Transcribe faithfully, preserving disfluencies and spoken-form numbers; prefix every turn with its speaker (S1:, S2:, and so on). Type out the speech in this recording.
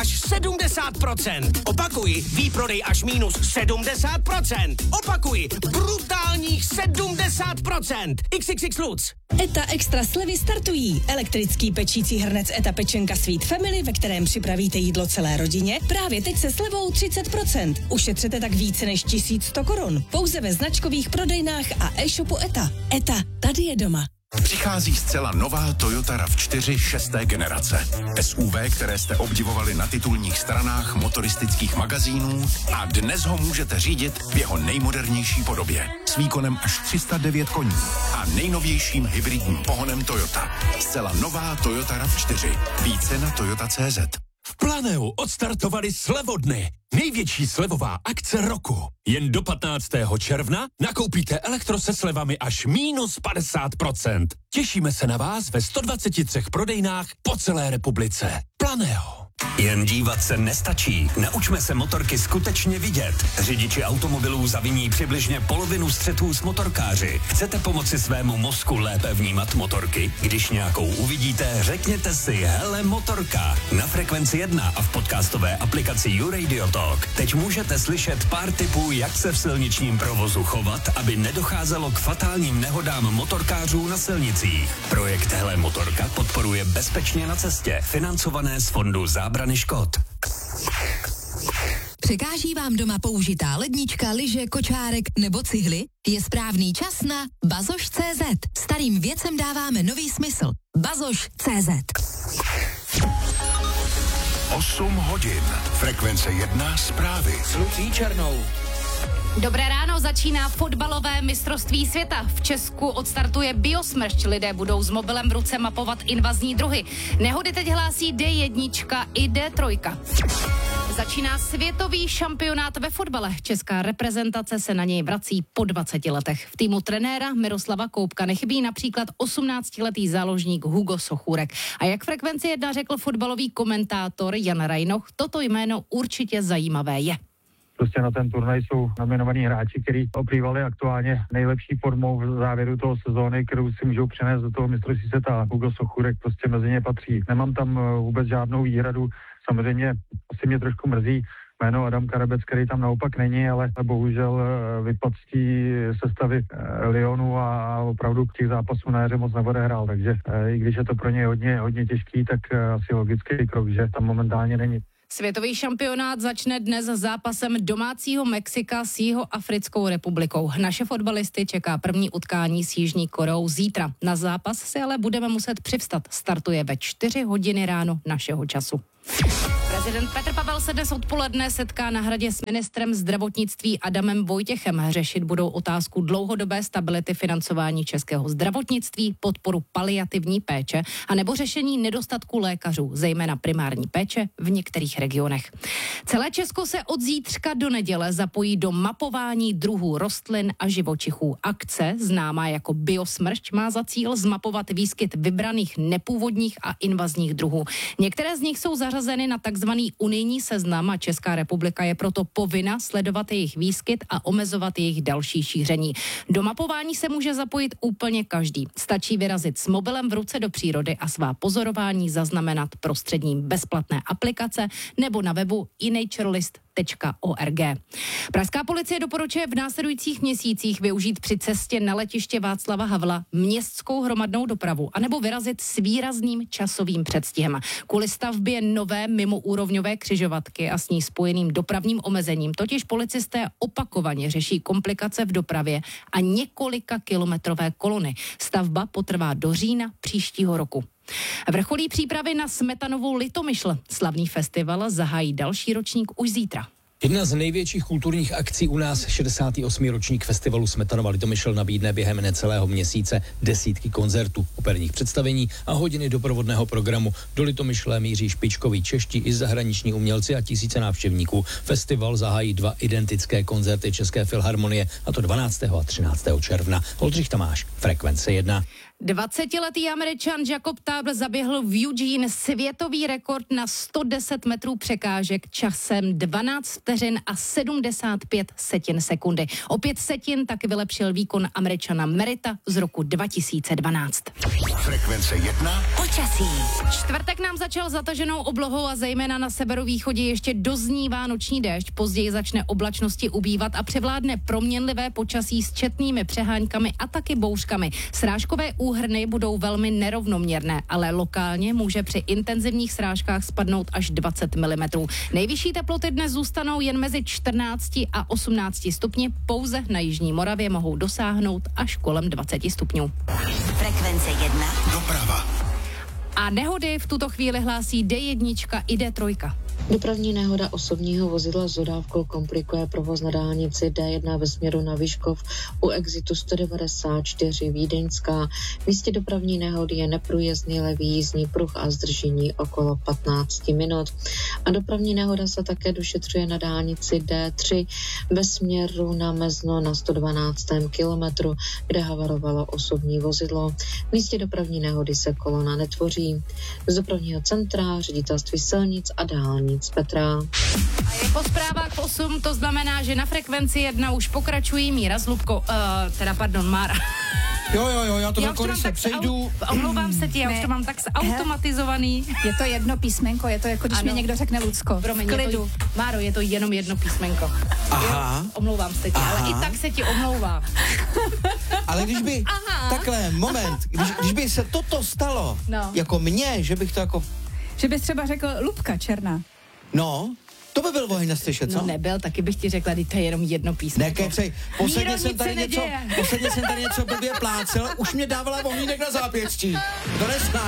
S1: až sedmdesát procent. Opakuji, výprodej až minus sedmdesát procent. Opakuji, brutálních sedmdesát procent. iks iks iks Lutz.
S2: ETA Extra slevy startují. Elektrický pečící hrnec ETA Pečenka Sweet Family, ve kterém připravíte jídlo celé rodině, právě teď se slevou třicet procent. Ušetřete tak více než tisíc sto korun. Pouze ve značkových prodejnách a e-shopu ETA. ETA, tady je doma.
S3: Přichází zcela nová Toyota RAV čtyři šesté generace. S U V, které jste obdivovali na titulních stranách motoristických magazínů a dnes ho můžete řídit v jeho nejmodernější podobě. S výkonem až tři sta devět koní a nejnovějším hybridním pohonem Toyota. Zcela nová Toyota RAV čtyři. Více na toyota tečka cé zet.
S4: V Planeu odstartovali slevodny. Největší slevová akce roku. Jen do patnáctého června nakoupíte elektro se slevami až minus padesát procent. Těšíme se na vás ve sto dvaceti třech prodejnách po celé republice. Planeo.
S5: Jen dívat se nestačí. Naučme se motorky skutečně vidět. Řidiči automobilů zaviní přibližně polovinu střetů s motorkáři. Chcete pomoci svému mozku lépe vnímat motorky? Když nějakou uvidíte, řekněte si hele motorka. Na Frekvenci jedna a v podcastové aplikaci YouRadio Talk teď můžete slyšet pár tipů, jak se v silničním provozu chovat, aby nedocházelo k fatálním nehodám motorkářů na silnicích. Projekt Hele motorka podporuje Bezpečně na cestě, financované z fondu zábrany škod.
S6: Překáží vám doma použitá lednička, lyže, kočárek nebo cihly? Je správný čas na bazoš tečka cé zet. Starým věcem dáváme nový smysl. bazoš tečka cé zet.
S3: osm hodin. Frekvence jedna zprávy.
S1: S Lucí Černou.
S7: Dobré ráno, začíná fotbalové mistrovství světa. V Česku odstartuje biosmršť. Lidé budou s mobilem v ruce mapovat invazní druhy. Nehody teď hlásí dé jedna i dé tři. Začíná světový šampionát ve fotbale. Česká reprezentace se na něj vrací po dvaceti letech. V týmu trenéra Miroslava Koubka nechybí například osmnáctiletý záložník Hugo Sochůrek. A jak Frekvenci jedna řekl fotbalový komentátor Jan Rajnoch, toto jméno určitě zajímavé je.
S8: Prostě na ten turnaj jsou nominovaní hráči, kteří oplývali aktuálně nejlepší formou v závěru toho sezóny, kterou si můžou přenést do toho mistrovství světa. Hugo Sochůrek prostě mezi ně patří. Nemám tam vůbec žádnou výhradu. Samozřejmě asi mě trošku mrzí jméno Adam Karabec, který tam naopak není, ale bohužel vypadl z té sestavy Lyonu a opravdu těch zápasů na jaře moc neodehrál. Takže i když je to pro ně hodně, hodně těžký, tak asi logický krok, že tam momentálně není.
S7: Světový šampionát začne dnes zápasem domácího Mexika s Jihoafrickou republikou. Naše fotbalisty čeká první utkání s Jižní Koreou zítra. Na zápas si ale budeme muset přivstat. Startuje ve čtyři hodiny ráno našeho času. Prezident Petr Pavel se dnes odpoledne setká na Hradě s ministrem zdravotnictví Adamem Vojtěchem. Řešit budou otázku dlouhodobé stability financování českého zdravotnictví, podporu paliativní péče a nebo řešení nedostatku lékařů, zejména primární péče v některých regionech. Celé Česko se od zítřka do neděle zapojí do mapování druhů rostlin a živočichů. Akce, známá jako biosmršť, má za cíl zmapovat výskyt vybraných nepůvodních a invazních druhů. Některé z nich jsou zařazeny na takzvaný unijní seznam a Česká republika je proto povinna sledovat jejich výskyt a omezovat jejich další šíření. Do mapování se může zapojit úplně každý. Stačí vyrazit s mobilem v ruce do přírody a svá pozorování zaznamenat prostředním bezplatné aplikace nebo na webu i naturalist tečka org. Pražská policie doporučuje v následujících měsících využít při cestě na letiště Václava Havla městskou hromadnou dopravu anebo vyrazit s výrazným časovým předstihem. Kvůli stavbě nové mimoúrovňové křižovatky a s ní spojeným dopravním omezením totiž policisté opakovaně řeší komplikace v dopravě a několika kilometrové kolony. Stavba potrvá do října příštího roku. Vrcholí přípravy na Smetanovou Litomyšl. Slavný festival zahájí další ročník už zítra.
S9: Jedna z největších kulturních akcí u nás, šedesátý osmý ročník festivalu Smetanova Litomyšl, nabídne během necelého měsíce desítky koncertů, operních představení a hodiny doprovodného programu. Do Litomyšle míří špičkoví čeští i zahraniční umělci a tisíce návštěvníků. Festival zahájí dva identické koncerty České filharmonie, a to dvanáctého a třináctého června. Oldřich Tamáš, Frekvence jedna.
S7: dvacetiletý Američan Jacob Table zaběhl v Eugene světový rekord na sto deset metrů překážek časem dvanáct vteřin a sedmdesát pět setin sekundy. O pět setin taky vylepšil výkon Američana Merita z roku dva tisíce dvanáct.
S3: Frekvence jedna.
S7: Počasí. Čtvrtek nám začal zataženou oblohou a zejména na severovýchodě ještě doznívá noční déšť. Později začne oblačnosti ubývat a převládne proměnlivé počasí s četnými přeháňkami a taky bouřkami. Srážkové úhrny budou velmi nerovnoměrné, ale lokálně může při intenzivních srážkách spadnout až dvacet milimetrů. Nejvyšší teploty dnes zůstanou jen mezi čtrnácti a osmnácti stupni, pouze na jižní Moravě mohou dosáhnout až kolem dvaceti stupňů.
S10: Frekvence jedna.
S3: Doprava.
S7: A nehody v tuto chvíli hlásí D jedna i D tři.
S11: Dopravní nehoda osobního vozidla s dodávkou komplikuje provoz na dálnici D jedna ve směru na Vyškov u exitu sto devadesát čtyři Vídeňská. V místě dopravní nehody je neprůjezdný levý jízdní pruh a zdržení okolo patnáct minut. A dopravní nehoda se také došetřuje na dálnici D tři ve směru na Mezno na sto dvanáctém kilometru, kde havarovalo osobní vozidlo. V místě dopravní nehody se kolona netvoří. Z dopravního centra, ředitelství silnic a dálnic Petra.
S7: A je po zprávách osm, to znamená, že na frekvenci jedna už pokračují Míra s Lubkou, uh, teda pardon, Mára.
S12: Jo, jo, jo, já to
S7: já
S12: velkoryse přejdu.
S7: Au, omlouvám se ti, já už to mám tak automatizovaný.
S13: Je to jedno písmenko, je to jako když
S7: ano.
S13: mi někdo řekne Lucko.
S7: Promiň,
S13: v klidu.
S7: Je to, Máro, je to jenom jedno písmenko.
S12: Aha.
S7: Jo, omlouvám se ti,
S12: Aha.
S7: ale i tak se ti omlouvám.
S12: Ale když by,
S7: Aha.
S12: takhle, moment, když, když by se toto stalo,
S7: no.
S12: jako mně, že bych to jako...
S13: Že bys třeba řekl Lubka černá.
S12: No, to by byl oheň na střeše, co?
S7: No nebyl, taky bych ti řekla, že to je jenom jedno písmenko.
S12: Nekecej, posledně
S7: Míro,
S12: jsem tady
S7: nic se
S12: něco,
S7: neděje.
S12: posledně jsem tady něco blbě plácel, už mě dávala ohnínek na zápěstí. To nesná.